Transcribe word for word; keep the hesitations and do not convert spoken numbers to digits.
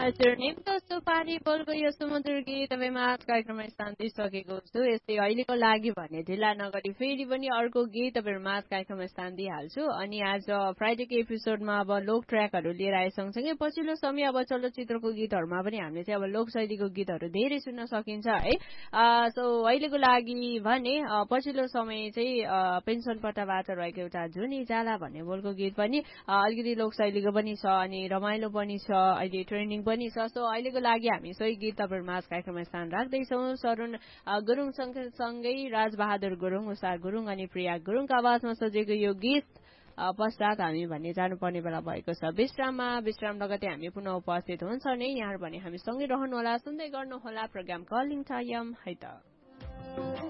हजुर नेमको सुपारी बोलको यो समुद्र गीत तपाईँमा कार्यक्रममा स्थान दिइसकेको छु। यस्तै अहिलेको लागि भने ढिला नगरी फेरि पनि अर्को गीत तपाईँहरूमा कार्यक्रममा स्थान दिइहाल्छु। अनि आज फ्राइडेको एपिसोडमा अब लोक ट्र्याकहरू लिएर आए सँगसँगै पछिल्लो समय अब चलचित्रको गीतहरूमा पनि हामीले चाहिँ अब लोक शैलीको गीतहरू धेरै सुन्न सकिन्छ है। सो अहिलेको लागि भने पछिल्लो समय चाहिँ पेन्सन पट्टाबाट रहेको एउटा जुनी जाला भन्ने बोलको गीत पनि अलिकति लोक शैलीको पनि छ अनि रमाइलो पनि छ, अहिले ट्रेन्डिङ पनि छ। सो अहिलेको लागि हामी सोही गीत तपाईँहरूमा कार्यक्रममा स्थान राख्दैछौँ। सरुण गुरुङ सँगसँगै राजबहादुर गुरुङ, उषा गुरुङ अनि प्रिया गुरुङको आवाजमा सजेको यो गीत पश्चात हामी भन्ने जानुपर्ने बेला भएको छ विश्राममा। विश्राम लगतै हामी पुनः उपस्थित हुन्छ नै। यहाँ भने हामी सँगै रहनुहोला, सुन्दै गर्नुहोला प्रोग्राम कलिङ टाइम है त।